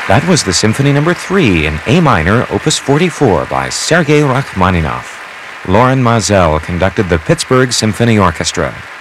That was the Symphony No. 3 in A minor, Opus 44 by Sergei Rachmaninoff. Loren Maazel conducted the Pittsburgh Symphony Orchestra.